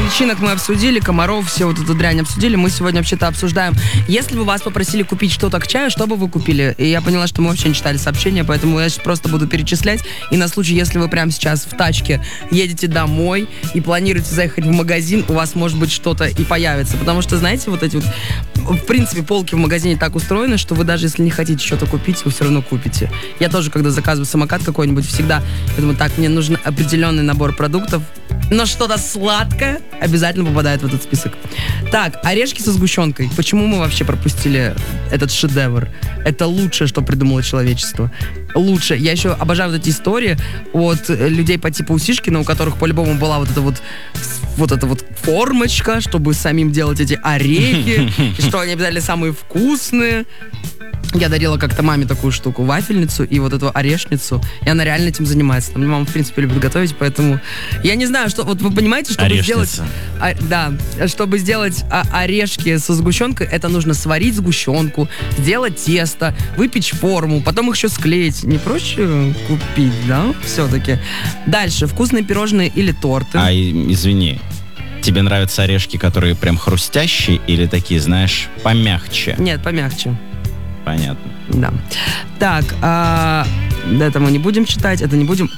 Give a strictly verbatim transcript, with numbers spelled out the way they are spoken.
личинок мы обсудили, комаров, все вот эту дрянь обсудили. Мы сегодня вообще-то обсуждаем, если бы вас попросили купить что-то к чаю, что бы вы купили? И я поняла, что мы вообще не читали сообщения, поэтому я сейчас просто буду перечислять. И на случай, если вы прямо сейчас в тачке едете домой и планируете заехать в магазин, у вас может быть что-то и появится. Потому что, знаете, вот эти вот, в принципе, полки в магазине так устроены, что вы даже если не хотите что-то купить, вы все равно купите. Я тоже, когда заказываю самокат какой-нибудь, всегда, я думаю, так, мне нужен определенный набор продуктов, но что-то сладкое обязательно попадает в этот список. Так, орешки со сгущенкой. Почему мы вообще пропустили этот шедевр? Это лучшее, что придумало человечество. Лучше. Я еще обожаю вот эти истории от людей по типу Усишкина, у которых по-любому была вот эта вот вот эта вот формочка, чтобы самим делать эти орехи, и что они обязательно самые вкусные. Я дарила как-то маме такую штуку, вафельницу и вот эту орешницу, и она реально этим занимается. Там мама, в принципе, любит готовить, поэтому я не знаю, что... Вот вы понимаете, чтобы Орешница. сделать... А, да, чтобы сделать а, орешки со сгущенкой, это нужно сварить сгущенку, сделать тесто, выпечь форму, потом их еще склеить. Не проще купить, да, все-таки? Дальше, вкусные пирожные или торты. А, извини, тебе нравятся орешки, которые прям хрустящие или такие, знаешь, помягче? Нет, помягче. Понятно. Да. Так, а, это мы не будем читать, это не будем.